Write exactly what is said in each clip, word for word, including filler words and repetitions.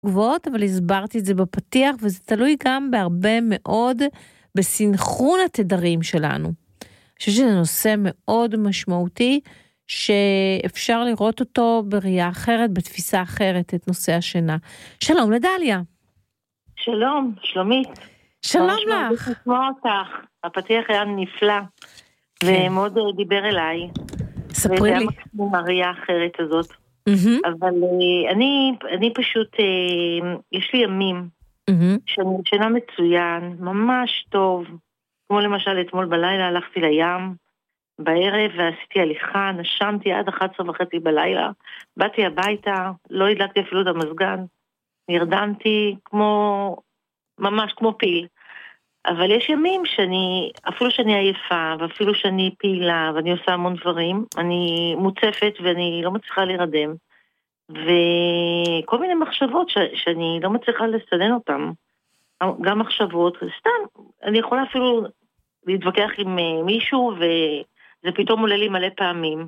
גבוהות, אבל הסברתי את זה בפתיח, וזה תלוי גם בהרבה מאוד בסינכרון התדרים שלנו. אני חושבת שזה נושא מאוד משמעותי, שאפשר לראות אותו בראייה אחרת, בתפיסה אחרת, את נושא השינה. שלום לדליה. שלום, שלומית. שלום לך. ממש לשמוע אותך. הפתיח היה נפלא, ומאוד דיבר אליי. ספרי לי. וזה היה הראייה האחרת הזאת. Mm-hmm. אבל אני, אני פשוט, יש לי ימים, Mm-hmm. שאני ישנה מצוין, ממש טוב. כמו למשל אתמול בלילה הלכתי לים, בערב ועשיתי הליכה, נשמתי עד אחת עשרה וחצי בלילה, באתי הביתה, לא הדלקתי אפילו את המזגן, נרדמתי כמו, ממש כמו פיל. אבל יש ימים שאני, אפילו שאני עייפה, ואפילו שאני פעילה, ואני עושה המון דברים, אני מוצפת ואני לא מצליחה להירדם, וכל מיני מחשבות ש, שאני לא מצליחה לסדן אותן, גם מחשבות, סתם, אני יכולה אפילו להתווכח עם מישהו, וזה פתאום עולה לי מלא פעמים.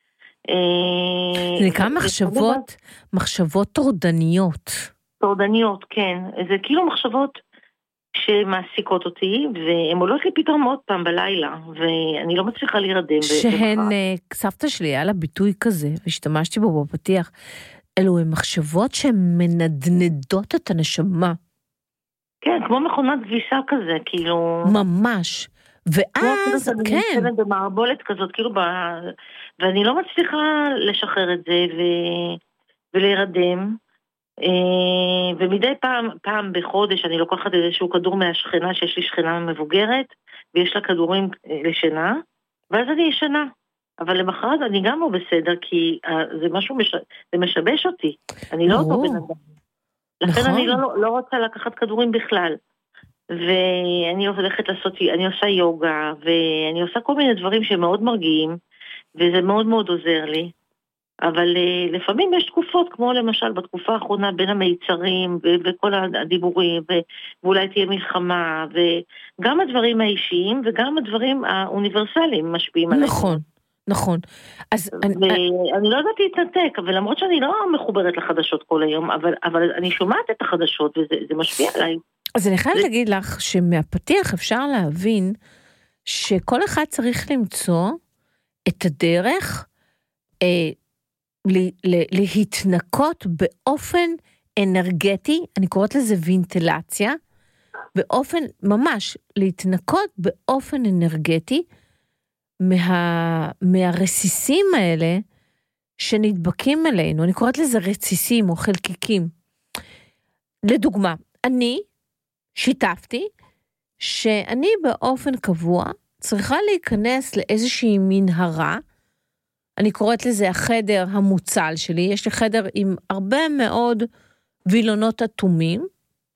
זה נקרא מחשבות, מחשבות טורדניות. טורדניות, כן. זה כאילו מחשבות שמעסיקות אותי, והן עולות לי פתאום עוד פעם בלילה, ואני לא מצליחה להירדם. שהן, סבתא שלי, היה לה ביטוי כזה, והשתמשתי בו בפתיח, אלו הן מחשבות שהן מנדנדות את הנשמה. כן, כמו מכונת כביסה כזה, כאילו... ממש. ואז, כן. אני נמצאת במערבולת כזאת, כאילו, ב... ואני לא מצליחה לשחרר את זה ו... ולהירדם. ומדי פעם, פעם בחודש אני לוקחת איזשהו כדור מהשכנה, שיש לי שכנה מבוגרת, ויש לה כדורים לשינה, ואז אני ישנה. אבל למחרת אני גם לא בסדר, כי זה משהו, מש... זה משבש אותי. אני לא אותו בן אדם. לכן נכון. אני לא, לא רוצה לקחת כדורים בכלל. ואני הולכת לעשות, אני עושה יוגה, ואני עושה כל מיני דברים שמאוד מרגיעים, וזה מאוד מאוד עוזר לי. אבל לפעמים יש תקופות, כמו למשל בתקופה האחרונה בין המיצרים, וכל הדיבורים, ואולי תהיה מלחמה, וגם הדברים האישיים, וגם הדברים האוניברסליים משפיעים עליהם. נכון. נכון. אז ואני לא יודעת להתנתק, אבל למרות שאני לא מחוברת לחדשות כל היום, אבל, אבל אני שומעת את החדשות, וזה משפיע עליי. אז אני חייבת להגיד לך, שמהפתיח אפשר להבין, שכל אחד צריך למצוא את הדרך, אה, להתנקות באופן אנרגטי, אני קוראת לזה וינטלציה, באופן, ממש, להתנקות באופן אנרגטי, מה, מהרסיסים האלה שנדבקים אלינו, אני קוראת לזה רציסים או חלקיקים. לדוגמה, אני שיתפתי שאני באופן קבוע צריכה להיכנס לאיזושהי מנהרה, אני קוראת לזה החדר המוצל שלי, יש לי חדר עם הרבה מאוד וילונות אטומים,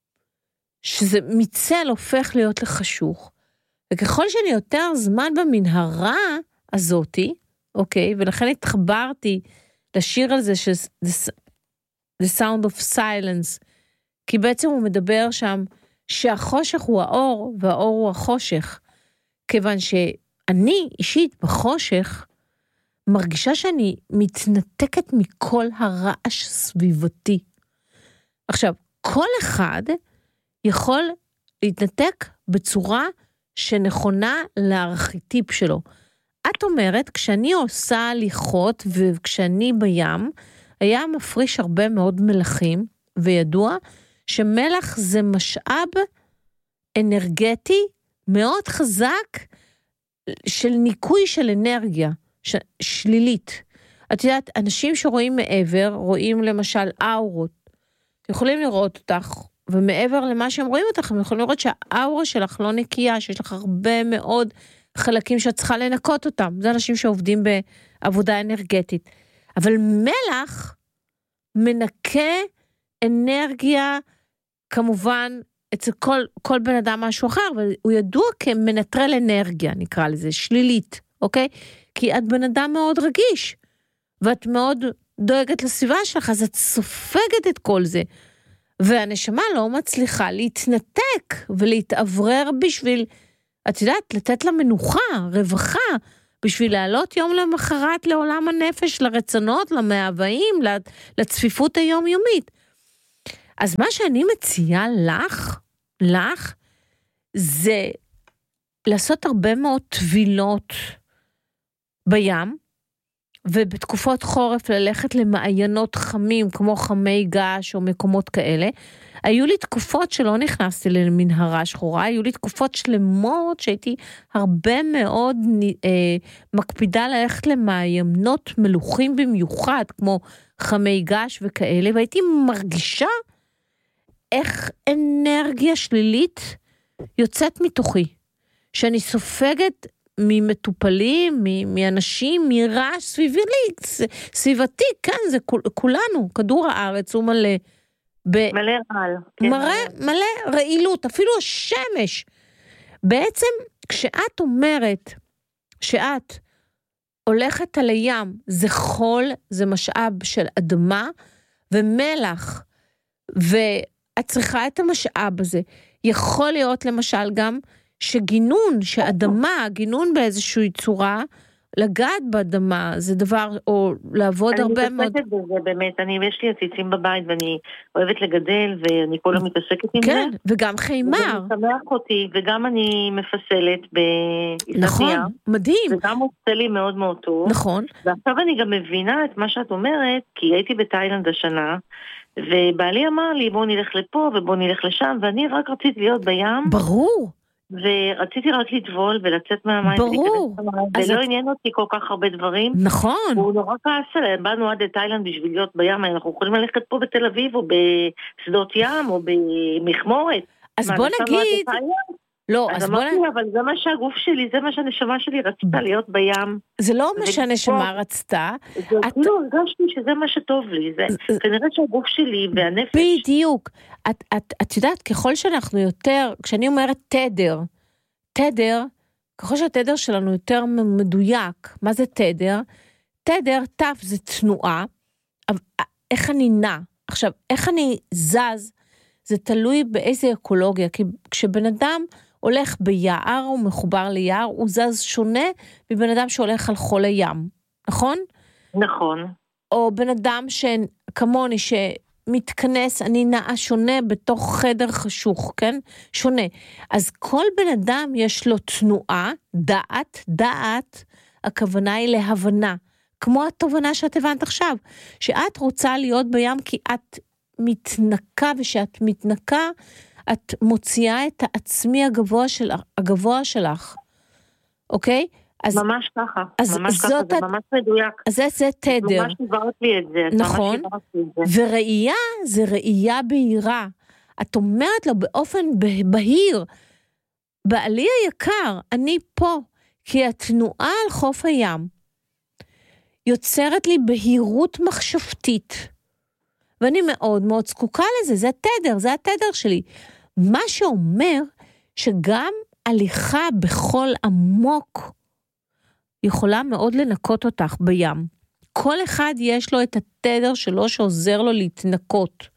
שזה מצל הופך להיות לחשוך, וככל שאני יותר זמן במנהרה הזאתי, אוקיי, ולכן התחברתי לשיר על זה, ש- the, the Sound of Silence, כי בעצם הוא מדבר שם, שהחושך הוא האור, והאור הוא החושך, כיוון שאני אישית בחושך, מרגישה שאני מתנתקת מכל הרעש סביבתי. עכשיו, כל אחד יכול להתנתק בצורה שנכונה לארכיטיפ שלו. את אומרת, כשאני עושה הליכות וכשאני בים, היה מפריש הרבה מאוד מלחים, וידוע שמלח זה משאב אנרגטי מאוד חזק של ניקוי של אנרגיה ש... שלילית. את יודעת, אנשים שרואים מעבר, רואים למשל אורות, יכולים לראות אותך, ומעבר למה שהם רואים אותך, הם יכולים לראות שהאורה שלך לא נקייה, שיש לך הרבה מאוד חלקים שאת צריכה לנקות אותם. זה אנשים שעובדים בעבודה אנרגטית. אבל מלח מנקה אנרגיה, כמובן, אצל כל, כל בן אדם משהו אחר, והוא ידוע כמנטרל אנרגיה, נקרא לזה, שלילית, אוקיי? כי את בן אדם מאוד רגיש, ואת מאוד דואגת לסביבה שלך, אז את סופגת את כל זה. והנשמה לא מצליחה להתנתק ולהתעברר בשביל, את יודעת, לתת לה מנוחה, רווחה, בשביל לעלות יום למחרת לעולם הנפש, לרצונות, למאוויים, לצפיפות היומיומית. אז מה שאני מציעה לך, לך, זה לעשות הרבה מאוד טבילות בים, ובתקופות חורף ללכת למעיינות חמים, כמו חמי געש או מקומות כאלה. היו לי תקופות שלא נכנסתי למנהרה שחורה, היו לי תקופות שלמות שהייתי הרבה מאוד אה, מקפידה ללכת למעיינות מלוכים במיוחד, כמו חמי געש וכאלה, והייתי מרגישה איך אנרגיה שלילית יוצאת מתוכי, שאני סופגת ממטופלים, מאנשים, מרעש סביבי, סביבתי, כן, זה כולנו, כדור הארץ הוא מלא, מלא רעל. מלא רעילות, אפילו השמש. בעצם, כשאת אומרת שאת הולכת על הים, זה חול, זה משאב של אדמה ומלח, ואת צריכה את המשאב הזה. יכול להיות למשל גם שגינון, שאדמה, גינון באיזושהי צורה, לגעת באדמה, זה דבר, או לעבוד הרבה מאוד. אני מתעסקת בזה באמת, אני, יש לי עציצים בבית, ואני אוהבת לגדל, ואני כל הזמן מתעסקת עם זה. כן, וגם חיימר. וזה משמח אותי, וגם אני מפסלת בעיסת נכון, נייר. מדהים. וגם עושה לי מאוד מאוד טוב. נכון. ועכשיו אני גם מבינה את מה שאת אומרת, כי הייתי בתאילנד השנה, ובעלי אמר לי, בוא נלך לפה, ובוא נלך לשם, ואני רק רציתי להיות בים. ברור. ורציתי רק לטבול ולצאת מהמים. ברור. ולא עניין אותי כל כך הרבה דברים. נכון. הוא נורא כעס עליהם, באנו עד לתאילנד בשביל להיות בים, אנחנו יכולים ללכת פה בתל אביב, או בשדות ים, או במכמורת. אז בוא נגיד... לא, אז בוא נגיד... אבל זה מה שהגוף שלי, זה מה שהנשמה שלי רצתה להיות בים. זה לא מה שהנשמה רצתה. זה כאילו הרגשתי שזה מה שטוב לי, זה כנראה שהגוף שלי והנפש. בדיוק. את יודעת, ככל שאנחנו יותר, כשאני אומרת תדר, תדר, ככל שהתדר שלנו יותר מדויק, מה זה תדר? תדר, תף זה תנועה, איך אני נע? עכשיו, איך אני זז, זה תלוי באיזה אקולוגיה, כי כשבן אדם הולך ביער, הוא מחובר ליער, הוא זז שונה מבן אדם שהולך על חול הים, נכון? נכון. או בן אדם שכמוני, שמתכנס, אני נעה שונה בתוך חדר חשוך, כן? שונה. אז כל בן אדם יש לו תנועה, דעת, דעת, הכוונה היא להבנה, כמו התובנה שאת הבנת עכשיו, שאת רוצה להיות בים כי את מתנקה, ושאת מתנקה, את מוציאה את העצמי הגבוה, של, הגבוה שלך, אוקיי? אז, ממש ככה, אז ממש ככה, זה ממש מדויק. אז זה, זה תדר. ממש עברת לי את זה. נכון, וראייה זה ראייה בהירה. את אומרת לו באופן בהיר, בעלי היקר, אני פה, כי התנועה על חוף הים, יוצרת לי בהירות מחשבתית, ואני מאוד מאוד זקוקה לזה, זה התדר, זה התדר שלי. מה שאומר שגם הליכה בחול עמוק יכולה מאוד לנקות אותך בים. כל אחד יש לו את התדר שלו שעוזר לו להתנקות.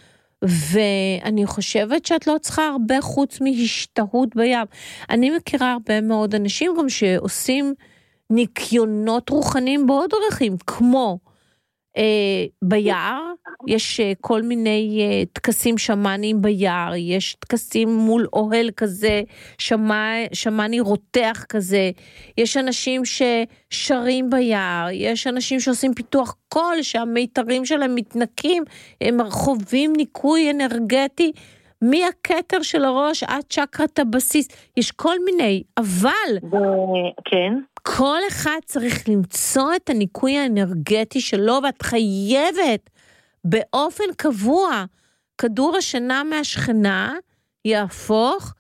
ואני חושבת שאת לא צריכה הרבה חוץ מהשתהות בים. אני מכירה הרבה מאוד אנשים גם שעושים ניקיונות רוחניים בעוד דרכים, כמו אה, ביער, יש אה, כל מיני אה, תקסים שמאניים ביער, יש תקסים מול אוהל כזה, שמה, שמאני רותח כזה, יש אנשים ששרים ביער, יש אנשים שעושים פיתוח קול, שהמיתרים שלהם מתנקים, הם חווים ניקוי אנרגטי, מהכתר של הראש עד צ'קרת הבסיס, יש כל מיני, אבל... כן. כל אחד צריך למצוא את הניקוי האנרגטי שלו, ואת חייבת באופן קבוע, כדור השינה מהשכנה יהפוך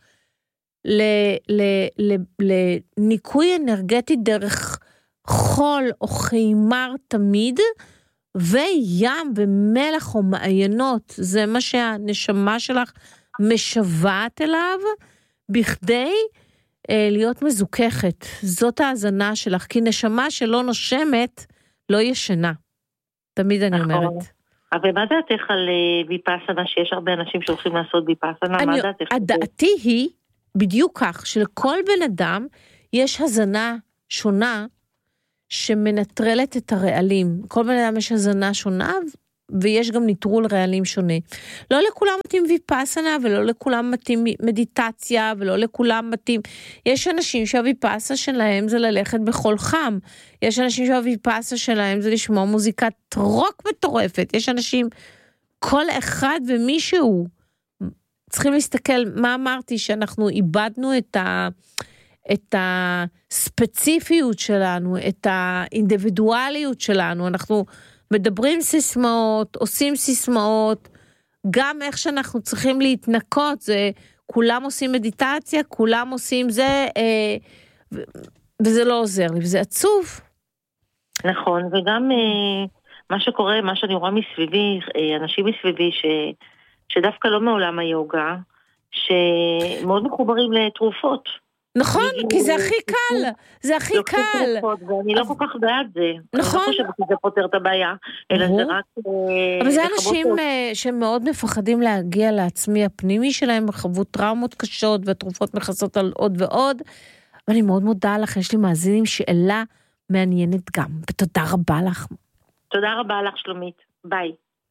לניקוי אנרגטי דרך חול או חיימר תמיד, וים ומלח או מעיינות, זה מה שהנשמה שלך משוועת אליו, בכדי להיות מזוכחת. זאת ההזנה שלך, כי נשמה שלא נושמת לא ישנה. תמיד אני אומרת. אבל מה דעתך על ויפאסנה, שיש הרבה אנשים שהולכים לעשות ויפאסנה? מה דעתך? הדעתי היא בדיוק כך, שלכל בן אדם יש הזנה שונה שמנטרלת את הרעלים. כל בן אדם יש הזנה שונה, ויש גם ניטרול רעלים שונה. לא לכולם מתאים ויפאסנה, ולא לכולם מתאים מדיטציה, ולא לכולם מתאים. יש אנשים שהוויפאסה שלהם זה ללכת בחול חם. יש אנשים שהוויפאסה שלהם זה לשמוע מוזיקת רוק מטורפת. יש אנשים, כל אחד ומישהו, צריכים להסתכל, מה אמרתי, שאנחנו איבדנו את ה... את הספציפיות שלנו, את האינדיבידואליות שלנו, אנחנו מדברים סיסמאות, עושים סיסמאות, גם איך שאנחנו צריכים להתנקות, זה כולם עושים מדיטציה, כולם עושים זה, אה, וזה לא עוזר לי, וזה עצוב. נכון, וגם אה, מה שקורה, מה שאני רואה מסביבי, אה, אנשים מסביבי ש, שדווקא לא מעולם היוגה, שמאוד מחוברים לתרופות. נכון, כי זה הכי קל, זה הכי קל. ואני לא כל כך בעד זה. נכון. אני לא חושבת שזה פותר את הבעיה, אלא זה רק... אבל זה אנשים שמאוד מפחדים להגיע לעצמי הפנימי שלהם, חוו טראומות קשות, והתרופות מכסות על עוד ועוד, ואני מאוד מודה לך, יש לי מאזינים שאלה מעניינת גם, ותודה רבה לך. תודה רבה לך, שלומית. ביי.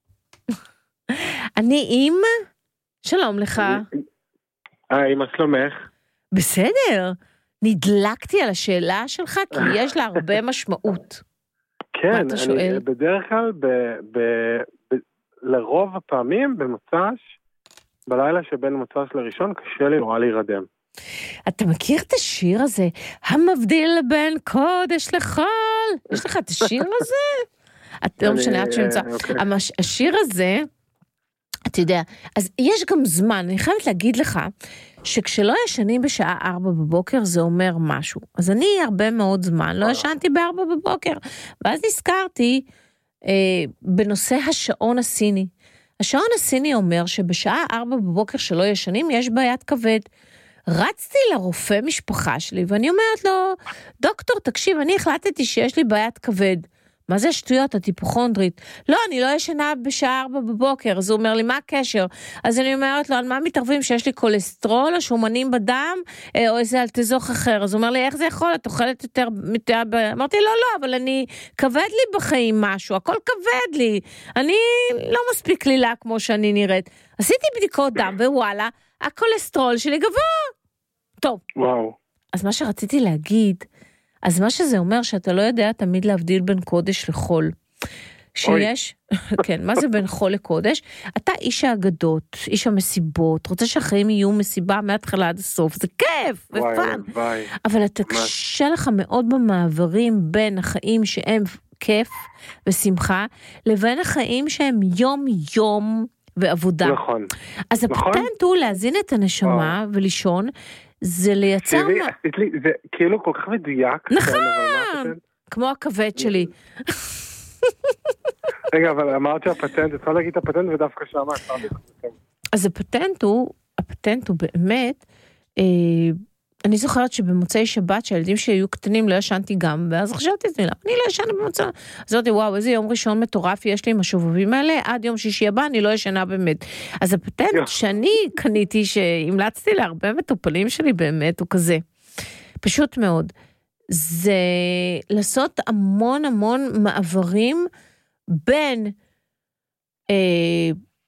אני עם... שלום לך. היי, מה שלומך? בסדר, נדלקתי על השאלה שלך, כי יש לה הרבה משמעות. כן, אני בדרך כלל, ב, ב, ב, לרוב הפעמים במוצ"ש, בלילה שבין מוצ"ש לראשון, קשה לי נורא להירדם. אתה מכיר את השיר הזה? המבדיל בין קודש לחול? יש לך את השיר הזה? אתה לא משנה, עד שנמצא. השיר הזה, אתה יודע, אז יש גם זמן, אני חייבת להגיד לך, שכשלא ישנים בשעה ארבע בבוקר, זה אומר משהו. אז אני הרבה מאוד זמן לא ישנתי בארבע בבוקר, ואז נזכרתי אה, בנושא השעון הסיני. השעון הסיני אומר שבשעה ארבע בבוקר שלא ישנים, יש בעיית כבד. רצתי לרופא משפחה שלי, ואני אומרת לו, דוקטור, תקשיב, אני החלטתי שיש לי בעיית כבד. מה זה שטויות, הטיפוכונדרית? לא, אני לא ישנה בשעה ארבע בבוקר. אז הוא אומר לי, מה הקשר? אז אני אומרת לו, על מה מתערבים שיש לי קולסטרול, או שומנים בדם, או איזה אלטזוך אחר? אז הוא אומר לי, איך זה יכול? את אוכלת יותר... אמרתי לו, לא, אבל אני, כבד לי בחיים משהו, הכל כבד לי. אני לא מספיק לילה כמו שאני נראית. עשיתי בדיקות דם, ווואלה, הקולסטרול שלי גבוה. טוב. וואו. אז מה שרציתי להגיד, אז מה שזה אומר שאתה לא יודע תמיד להבדיל בין קודש לחול. שיש, כן, מה זה בין חול לקודש? אתה איש האגדות, איש המסיבות, רוצה שהחיים יהיו מסיבה מההתחלה עד הסוף, זה כיף ופן. אבל אתה קשה לך מאוד במעברים בין החיים שהם כיף ושמחה, לבין החיים שהם יום יום ועבודה. נכון. אז הפטנט הוא להזין את הנשמה ולישון, זה לייצר... זה כאילו כל כך מדויק. נכון, כמו הכבד שלי. רגע, אבל אמרת שהפטנט, התחלת להגיד את הפטנט ודווקא שמה. אז הפטנט הוא, הפטנט הוא באמת, אני זוכרת שבמוצאי שבת שהילדים שלי היו קטנים לא ישנתי גם, ואז חשבתי את זה, אני לא ישנה במוצא. אז אמרתי, וואו, איזה יום ראשון מטורף יש לי עם השובבים האלה, עד יום שישי הבא אני לא ישנה באמת. אז הפטנט שאני קניתי, שהמלצתי להרבה מטופלים שלי באמת, הוא כזה, פשוט מאוד, זה לעשות המון המון מעברים בין אה,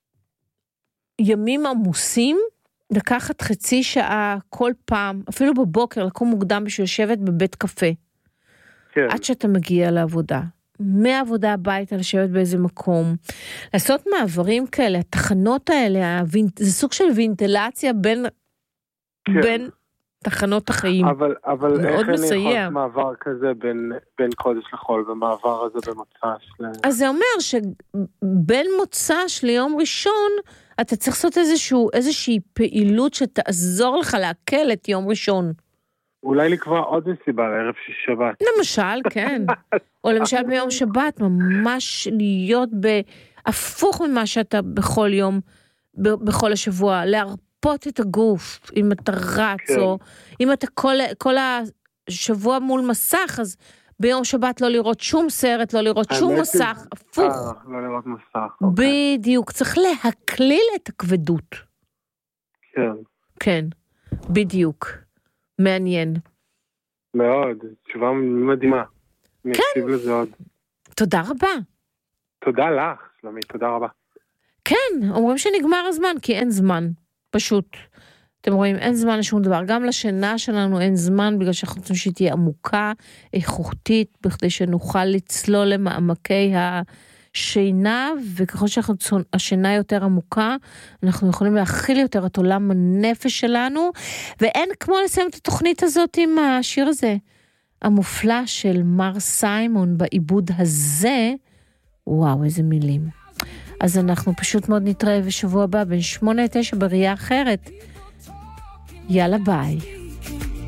ימים עמוסים, לקחת חצי שעה כל פעם, אפילו בבוקר, לקום מוקדם בשביל לשבת בבית קפה. כן. עד שאתה מגיע לעבודה. מהעבודה הביתה, לשבת באיזה מקום. לעשות מעברים כאלה, התחנות האלה, זה סוג של וינטלציה בין, כן. בין תחנות החיים. אבל, אבל איך אני יכול לעשות מעבר כזה בין, בין קודש לחול, ומעבר הזה במוצ"ש? ל... אז זה אומר שבין מוצ"ש ליום ראשון, אתה צריך לעשות איזשהו, איזושהי פעילות שתעזור לך להקל את יום ראשון. אולי לקבוע עוד מסיבה לערב של שבת. למשל, כן. או למשל ביום שבת, ממש להיות בהפוך ממה שאתה בכל יום, בכל השבוע, להרפות את הגוף, אם אתה רץ, כן. או אם אתה כל, כל השבוע מול מסך, אז ביום שבת לא לראות שום סרט, לא לראות שום מסך, הפוך. אה, לא לראות מסך. בדיוק, צריך להקליל את הכבדות. כן. כן, בדיוק. מעניין. מאוד, תשובה מדהימה. כן. אני אקשיב לזה עוד. תודה רבה. תודה לך. שלומית, תודה רבה. כן, אומרים שנגמר הזמן, כי אין זמן, פשוט. אתם רואים, אין זמן לשום דבר. גם לשינה שלנו אין זמן, בגלל שאנחנו רוצים שהיא תהיה עמוקה, איכותית, בכדי שנוכל לצלול למעמקי השינה, וככל שהשינה יותר עמוקה, אנחנו יכולים להכיל יותר את עולם הנפש שלנו, ואין כמו לסיים את התוכנית הזאת עם השיר הזה, המופלא של מר סיימון בעיבוד הזה. וואו, איזה מילים. אז אנחנו פשוט מאוד נתראה בשבוע הבא, בין שמונה לתשע בראייה אחרת. יאללה ביי.